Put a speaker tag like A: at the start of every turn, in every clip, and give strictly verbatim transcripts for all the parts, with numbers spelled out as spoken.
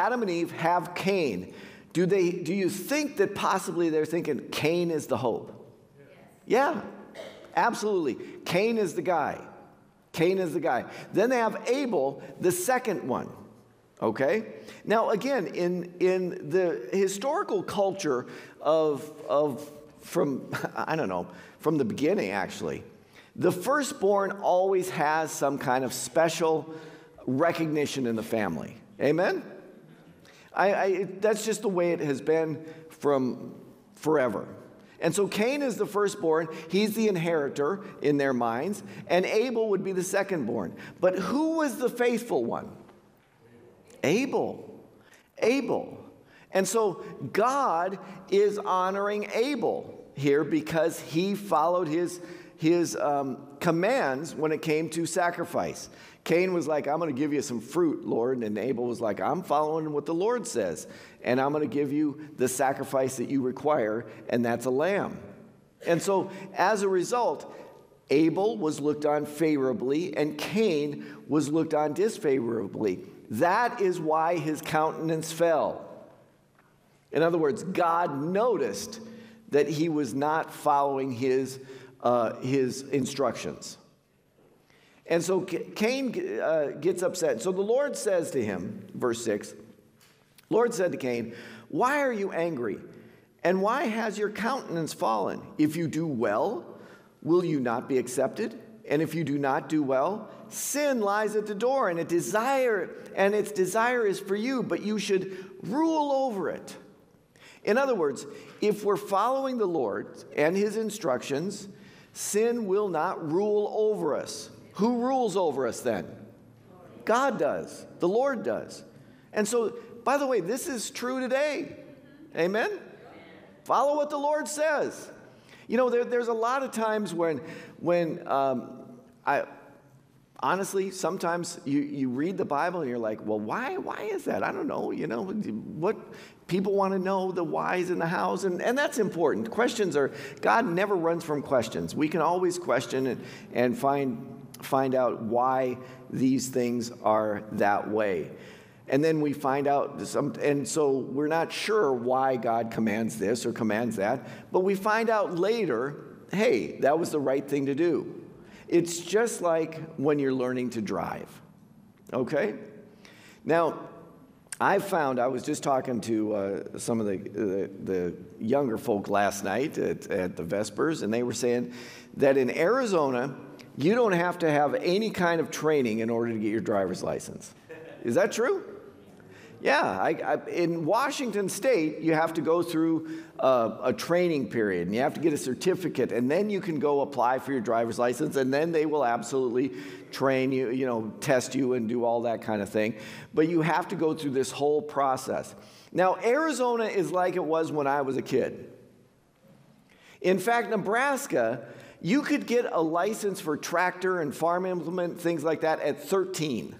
A: Adam and Eve have Cain. Do they? Do you think that possibly they're thinking Cain is the hope? Yeah, absolutely. Cain is the guy. Cain is the guy. Then they have Abel, the second one. Okay? Now, again, in, in the historical culture of, of, from, I don't know, from the beginning, actually, the firstborn always has some kind of special recognition in the family. Amen? I, I, that's just the way it has been from forever. And so Cain is the firstborn. He's the inheritor in their minds. And Abel would be the secondborn. But who was the faithful one? Abel. Abel. And so God is honoring Abel here because he followed his, his um, commands when it came to sacrifice. Cain was like, I'm going to give you some fruit, Lord. And Abel was like, I'm following what the Lord says. And I'm going to give you the sacrifice that you require, and that's a lamb. And so as a result, Abel was looked on favorably, and Cain was looked on disfavorably. That is why his countenance fell. In other words, God noticed that he was not following his, uh, his instructions. And so Cain uh, gets upset. So the Lord says to him, verse six, Lord said to Cain, why are you angry? And why has your countenance fallen? If you do well, will you not be accepted? And if you do not do well, sin lies at the door, and a desire, and its desire is for you, but you should rule over it. In other words, if we're following the Lord and his instructions, sin will not rule over us. Who rules over us then? God does. The Lord does. And so, by the way, this is true today. Amen? Follow what the Lord says. You know, there, there's a lot of times when, when um, I, honestly, sometimes you, you read the Bible and you're like, well, why, why is that? I don't know. You know, what people want to know the whys in the hows, and, and that's important. Questions are, God never runs from questions. We can always question and, and find find out why these things are that way. And then we find out, some, and so we're not sure why God commands this or commands that, but we find out later, hey, that was the right thing to do. It's just like when you're learning to drive, okay? Now, I found, I was just talking to uh, some of the, the, the younger folk last night at, at the Vespers, and they were saying that in Arizona, you don't have to have any kind of training in order to get your driver's license. Is that true? Yeah. I, I, in Washington State, you have to go through uh, a training period, and you have to get a certificate, and then you can go apply for your driver's license, and then they will absolutely train you, you know, test you and do all that kind of thing. But you have to go through this whole process. Now, Arizona is like it was when I was a kid. In fact, Nebraska, you could get a license for tractor and farm implement, things like that, at thirteen.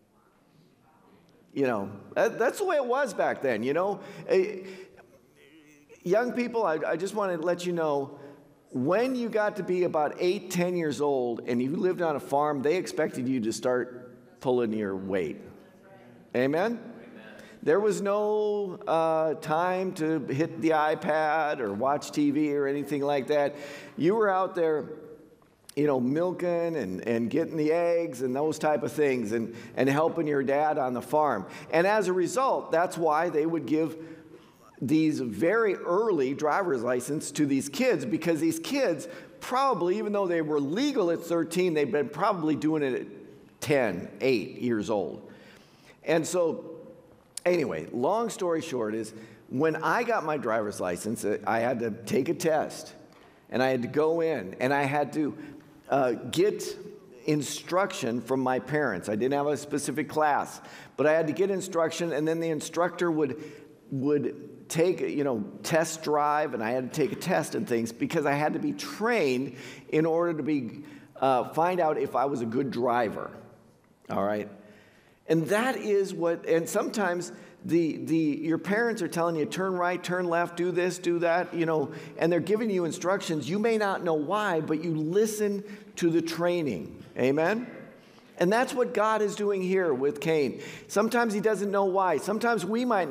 A: You know, that, that's the way it was back then, you know. Uh, young people, I, I just want to let you know, when you got to be about eight, ten years old, and you lived on a farm, they expected you to start pulling your weight. Amen? There was no uh, time to hit the iPad or watch T V or anything like that. You were out there, you know, milking and, and getting the eggs and those type of things and, and helping your dad on the farm. And as a result, that's why they would give these very early driver's license to these kids, because these kids probably, even though they were legal at thirteen, they've been probably doing it at ten, eight years old. And so, anyway, long story short is, when I got my driver's license, I had to take a test, and I had to go in, and I had to uh, get instruction from my parents. I didn't have a specific class, but I had to get instruction, and then the instructor would would take, you know, test drive, and I had to take a test and things, because I had to be trained in order to be uh, find out if I was a good driver. All right. And that is what, and sometimes the, the, your parents are telling you, turn right, turn left, do this, do that, you know, and they're giving you instructions. You may not know why, but you listen to the training. Amen? And that's what God is doing here with Cain. Sometimes he doesn't know why. Sometimes we might